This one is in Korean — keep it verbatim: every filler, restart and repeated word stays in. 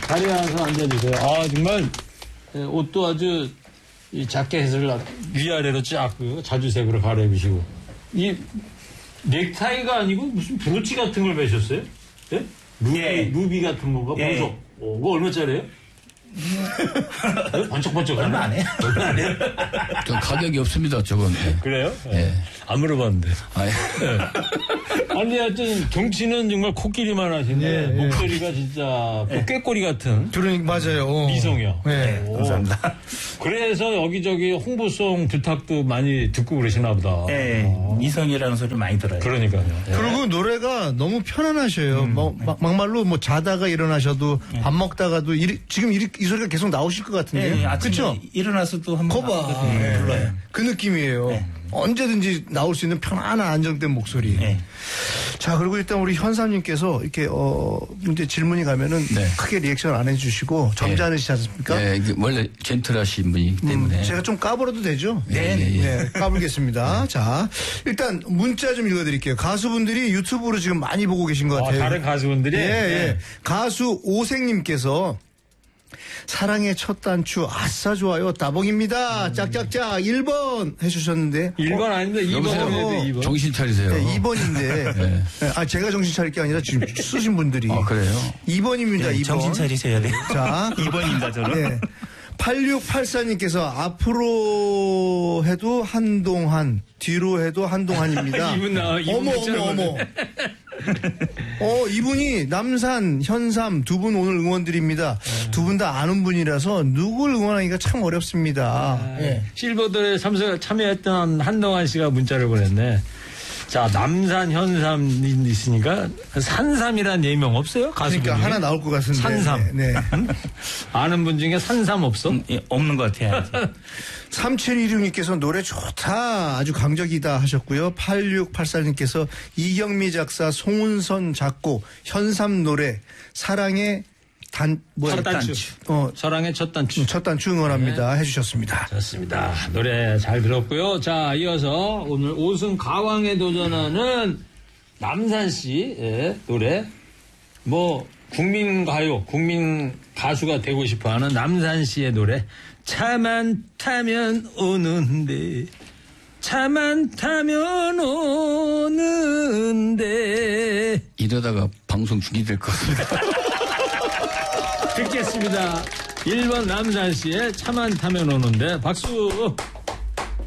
자리에 와서 앉아주세요. 아, 정말, 옷도 아주, 이 자켓을 위아래로 쫙, 그 자주색으로 갈아입으시고. 이, 넥타이가 아니고 무슨 브로치 같은 걸 매셨어요? 예? 루비, 예. 루비 같은 건가? 예. 보석. 오, 그거 얼마짜리예요? 번쩍번쩍 얼마 안 해요? 얼마 안 해요? 저 가격이 없습니다, 저건. 예. 그래요? 예. 안 물어봤는데. 아, 예. 아니, 하여튼, 정치는 정말 코끼리만 하시네. 예, 예. 목소리가 진짜, 그 꾀꼬리 같은. 그러니까, 맞아요. 어. 미성이요. 네. 오. 감사합니다. 그래서 여기저기 홍보송 부탁도 많이 듣고 그러시나 보다. 예, 어. 미성이라는 소리 많이 들어요. 그러니까요. 예. 그리고 노래가 너무 편안하셔요. 뭐, 막, 막말로 뭐 자다가 일어나셔도 밥 먹다가도 이, 지금 이, 이 소리가 계속 나오실 것 같은데. 예, 아침에 그쵸? 일어나서도 한번 거봐. 예, 예. 불러요. 그 느낌이에요. 네. 언제든지 나올 수 있는 편안한 안정된 목소리. 네. 자, 그리고 일단 우리 현사님께서 이렇게, 어, 이제 질문이 가면은 네. 크게 리액션 안 해주시고 점잖으시지 않습니까? 예, 그 원래 젠틀하신 분이기 때문에. 음, 제가 좀 까불어도 되죠? 네, 네, 예. 네, 까불겠습니다. 자, 일단 문자 좀 읽어드릴게요. 가수분들이 유튜브로 지금 많이 보고 계신 것 어, 같아요. 다른 가수분들이? 예, 예. 네. 가수 오생님께서 사랑의 첫 단추 아싸 좋아요 따봉입니다. 음. 짝짝짝 일 번 해주셨는데 일 번 아닌데 이 번 여보세요? 해야 돼, 이 번. 정신 차리세요. 네, 이 번인데 네. 아 제가 정신 차릴 게 아니라 지금 쓰신 분들이 아, 그래요? 이 번입니다. 예, 이 번. 정신 차리셔야 돼요. 자, 이 번입니다, 저는. 네. 팔육팔사님께서 앞으로 해도 한동안, 뒤로 해도 한동안입니다. 이분 나- 이분 어머, 문자로 어머, 어머. 어, 이분이 남산, 현삼 두 분 오늘 응원드립니다. 두 분 다 아는 분이라서 누굴 응원하기가 참 어렵습니다. 예. 실버들에 참석, 참여했던 한동환 씨가 문자를 보냈네. 자, 남산, 현삼이 있으니까 산삼이란 예명 없어요? 가수 그러니까 중에? 하나 나올 것 같은데. 산삼. 네. 네. 아는 분 중에 산삼 없어? 음, 예, 없는 것 같아요. 삼칠이육님께서 노래 좋다 아주 강적이다 하셨고요. 팔육팔사님께서 이경미 작사 송은선 작곡 현삼 노래 사랑의 단 뭐야 첫 단추. 어, 사랑의 첫 단추. 첫 단추 응원합니다 해주셨습니다. 좋습니다. 노래 잘 들었고요. 자, 이어서 오늘 오승 가왕에 도전하는 남산 씨의 노래, 뭐, 국민 가요, 국민 가수가 되고 싶어 하는 남산 씨의 노래, 차만 타면 오는데, 차만 타면 오는데. 이러다가 방송 중지될 것 같습니다. 듣겠습니다. 일 번 남산 씨의 차만 타면 오는데 박수.